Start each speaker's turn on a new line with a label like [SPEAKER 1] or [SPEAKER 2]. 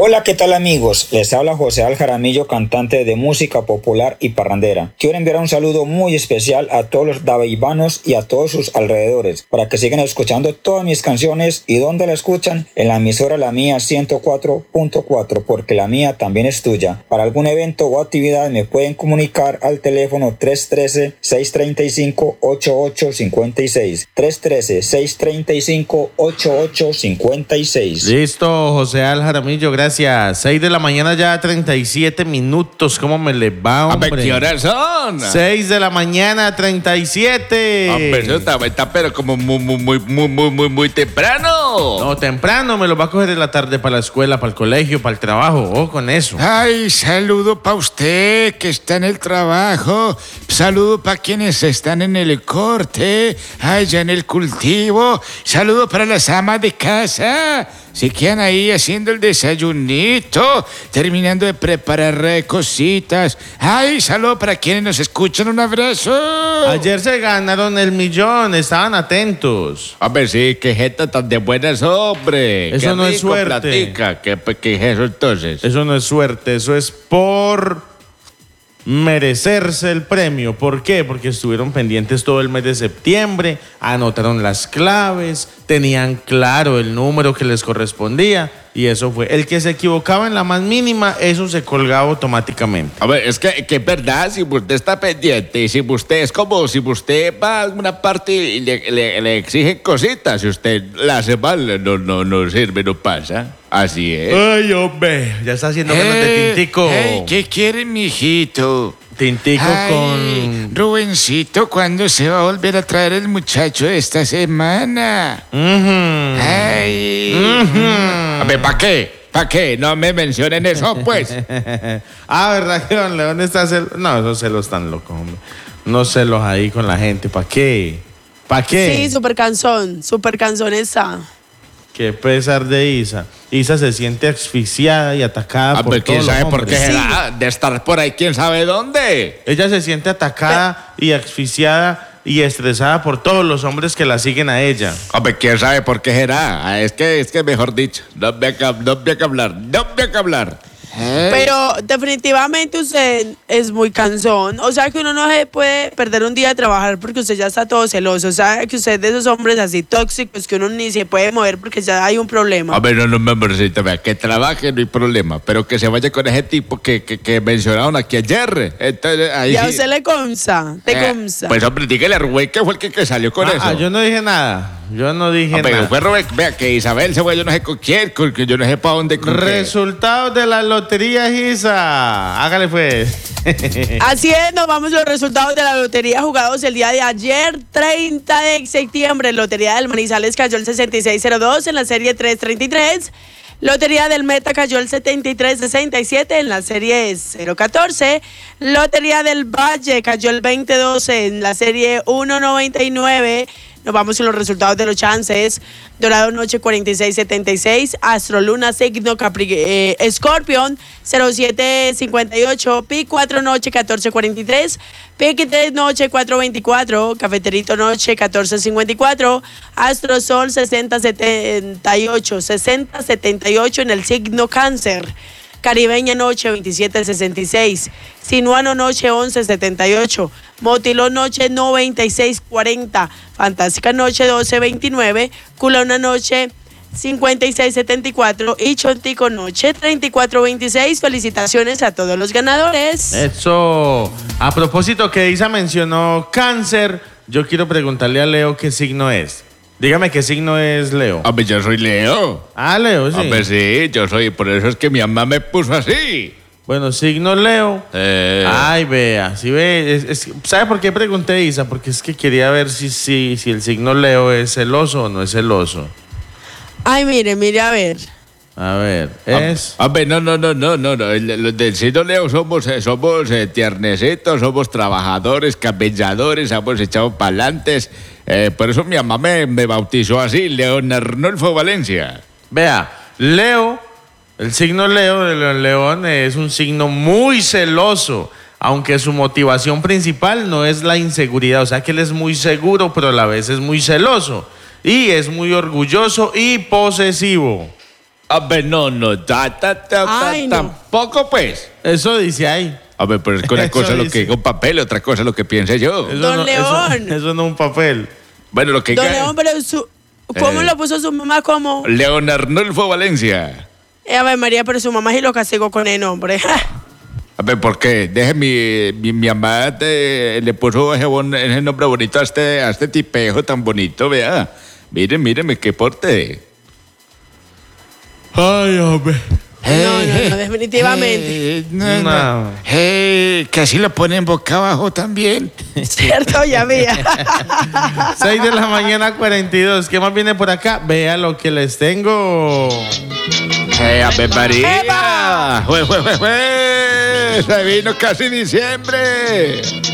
[SPEAKER 1] Hola, ¿qué tal amigos? Les habla José Al Jaramillo, cantante de música popular y parrandera. Quiero enviar un saludo muy especial a todos los dabeibanos y a todos sus alrededores, para que sigan escuchando todas mis canciones. ¿Y dónde la escuchan? En la emisora La Mía 104.4, porque la mía también es tuya. Para algún evento o actividad me pueden comunicar al teléfono 313-635-8856. 313-635-8856.
[SPEAKER 2] Listo, José Al Jaramillo, gracias. 6 de la mañana ya, 37 minutos. ¿Cómo me le va, hombre?
[SPEAKER 3] ¿Qué horas son?
[SPEAKER 2] 6 de la mañana, 37.
[SPEAKER 3] Hombre, eso está pero como muy temprano.
[SPEAKER 2] No, temprano, me lo va a coger en la tarde para la escuela, para el colegio, para el trabajo. Con eso.
[SPEAKER 3] Ay, saludo para usted que está en el trabajo. Saludo para quienes están en el corte, allá en el cultivo. Saludo para las amas de casa. Si quedan ahí haciendo el desayunito, terminando de preparar cositas. Ay, saludo para quienes nos escuchan, un abrazo.
[SPEAKER 2] Ayer se ganaron el 1.000.000, estaban atentos.
[SPEAKER 3] Hombre, sí, qué jeta tan de buenas, hombre.
[SPEAKER 2] Eso
[SPEAKER 3] Qué
[SPEAKER 2] no es
[SPEAKER 3] rico
[SPEAKER 2] suerte.
[SPEAKER 3] Platica. ¿Qué es eso entonces?
[SPEAKER 2] Eso no es suerte, eso es por merecerse el premio. ¿Por qué? Porque estuvieron pendientes todo el mes de septiembre, anotaron las claves, tenían claro el número que les correspondía y eso fue. El que se equivocaba en la más mínima, eso se colgaba automáticamente.
[SPEAKER 3] A ver, es que es verdad, si usted está pendiente, si usted es como si usted va a alguna parte y le exigen cositas, si usted la hace mal, no sirve, no pasa. Así es.
[SPEAKER 2] Ay, hombre, ya está haciendo ganas de tintico.
[SPEAKER 3] ¿Qué quiere, mijito?
[SPEAKER 2] Tintico con...
[SPEAKER 3] Rubencito, ¿cuándo se va a volver a traer el muchacho de esta semana? Ay. A ver, ¿para qué? ¿Para qué? No me mencionen eso, pues.
[SPEAKER 2] ¿Verdad que don León está celoso? No, esos celos tan locos, hombre. No celos ahí con la gente. ¿Para qué? ¿Para qué?
[SPEAKER 4] Sí, súper cansón esa.
[SPEAKER 2] Qué pesar de Isa. Isa se siente asfixiada y atacada por todos
[SPEAKER 3] ¿quién
[SPEAKER 2] los
[SPEAKER 3] sabe por
[SPEAKER 2] hombres.
[SPEAKER 3] qué será? De estar por ahí, ¿quién sabe dónde?
[SPEAKER 2] Ella se siente atacada y asfixiada y estresada por todos los hombres que la siguen a ella.
[SPEAKER 3] Hombre, ¿quién sabe por qué será? Es que mejor dicho, no había que hablar.
[SPEAKER 4] Pero definitivamente usted es muy cansón. O sea que uno no se puede perder un día de trabajar porque usted ya está todo celoso. O sea que usted es de esos hombres así tóxicos que uno ni se puede mover porque ya hay un problema.
[SPEAKER 3] A ver, no, amorcito, vea, que trabaje no hay problema, pero que se vaya con ese tipo que mencionaron aquí ayer. Entonces, ahí
[SPEAKER 4] y a
[SPEAKER 3] sí.
[SPEAKER 4] usted le consta, consta.
[SPEAKER 3] Pues hombre, dígale a Rubén que fue el que salió con eso.
[SPEAKER 2] Yo no dije nada.
[SPEAKER 3] Pero fue Rubén, vea que Isabel se fue, yo no sé con quién, que yo no sé para dónde.
[SPEAKER 2] Resultados de la lotería, Isa. Hágale pues.
[SPEAKER 4] Así es, nos vamos a los resultados de la lotería jugados el día de ayer, 30 de septiembre. Lotería del Manizales cayó el 6602 en la serie 333. Lotería del Meta cayó el 7367 en la serie 014. Lotería del Valle cayó el 2012 en la serie 199. Nos vamos a los resultados de los chances. Dorado Noche 4676, Astro Luna signo Scorpion 0758, Pi 4 Noche 1443, Pi 3 Noche 424, Cafeterito Noche 1454, Astro Sol 6078 en el signo Cáncer. Caribeña Noche 2766, Sinuano Noche 1178, Motilón Noche 9640, Fantástica Noche 1229, Culona Noche 5674 y Chontico Noche 3426. Felicitaciones a todos los ganadores.
[SPEAKER 2] Eso. A propósito que Isa mencionó cáncer, yo quiero preguntarle a Leo qué signo es. Dígame qué signo es Leo.
[SPEAKER 3] Hombre, yo soy Leo.
[SPEAKER 2] Leo, sí.
[SPEAKER 3] Hombre, sí, yo soy, por eso es que mi mamá me puso así.
[SPEAKER 2] Bueno, signo Leo. Ay, vea, si ve, ¿sabe por qué pregunté, Isa? Porque es que quería ver si el signo Leo es celoso o no es celoso.
[SPEAKER 4] Ay, mire, a ver.
[SPEAKER 2] A ver, es...
[SPEAKER 3] Hombre, no. Los del signo Leo somos tiernecitos, somos trabajadores, camelladores, somos echados para adelante. Por eso mi mamá me bautizó así, León Arnolfo Valencia.
[SPEAKER 2] Vea, Leo, el signo Leo del león es un signo muy celoso, aunque su motivación principal no es la inseguridad. O sea que él es muy seguro, pero a la vez es muy celoso. Y es muy orgulloso y posesivo.
[SPEAKER 3] A ver, no,
[SPEAKER 4] Ay, no.
[SPEAKER 3] tampoco pues.
[SPEAKER 2] Eso dice ahí.
[SPEAKER 3] A ver, pero es que una
[SPEAKER 2] Eso
[SPEAKER 3] cosa es lo
[SPEAKER 2] dice.
[SPEAKER 3] que diga un papel, otra cosa es lo que piense yo.
[SPEAKER 2] Eso
[SPEAKER 4] Don
[SPEAKER 2] no,
[SPEAKER 4] León.
[SPEAKER 2] Eso no es un papel.
[SPEAKER 3] Bueno, lo que
[SPEAKER 4] Don
[SPEAKER 3] diga
[SPEAKER 4] León, pero ¿cómo
[SPEAKER 3] Eh.
[SPEAKER 4] lo puso su mamá? ¿Cómo?
[SPEAKER 3] León Arnulfo Valencia.
[SPEAKER 4] A ver, María, pero su mamá sí lo castigó con el nombre.
[SPEAKER 3] A ver, ¿por qué? Deje mi mamá le puso ese nombre bonito a este tipejo tan bonito, vea. Míreme, qué porte.
[SPEAKER 2] Ay, hombre.
[SPEAKER 4] No, definitivamente.
[SPEAKER 2] No.
[SPEAKER 3] Que así lo ponen boca abajo también.
[SPEAKER 4] Cierto, ya veía.
[SPEAKER 2] 6 de la mañana, 42. ¿Qué más viene por acá? Vea lo que les tengo.
[SPEAKER 3] ¡Ave María!
[SPEAKER 4] ¡Eva!
[SPEAKER 3] ¡Jue! ¡Se vino casi diciembre!